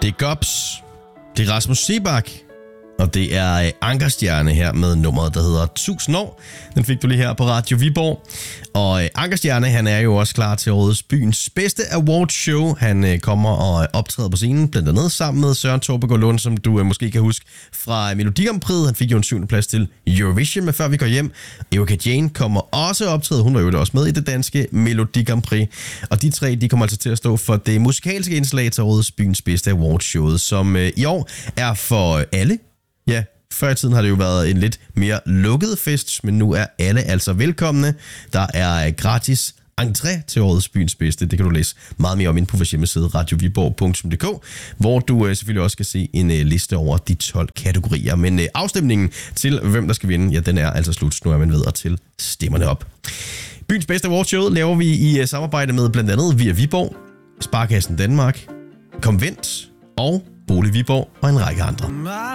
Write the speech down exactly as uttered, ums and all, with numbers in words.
Det er Gobs, det er Rasmus Seebach, og det er Ankerstjerne her med nummeret, der hedder tusind år. Den fik du lige her på Radio Viborg. Og Ankerstjerne, han er jo også klar til årets byens bedste awardshow. Han kommer og optræder på scenen, blandt andet sammen med Søren Torbegaard Lund, som du måske kan huske fra Melodi Grand Prix. Han fik jo en syvende plads til Eurovision, men før vi går hjem, Erika Jane kommer også optræde. Hun var jo også med i det danske Melodi Grand Prix. Og de tre, de kommer altså til at stå for det musikalske indslag til årets byens bedste awardshow, som i år er for alle. Ja, før i tiden har det jo været en lidt mere lukket fest, men nu er alle altså velkomne. Der er gratis entré til årets byens bedste. Det kan du læse meget mere om inde på vores hjemmeside radio viborg punktum d k, hvor du selvfølgelig også kan se en liste over de tolv kategorier. Men afstemningen til, hvem der skal vinde, ja, den er altså slut. Nu er man ved at til stemmerne op. Byens bedste awardshow laver vi i samarbejde med blandt andet Via Viborg, Sparkassen Danmark, Konvent og Bolig Viborg og en række andre.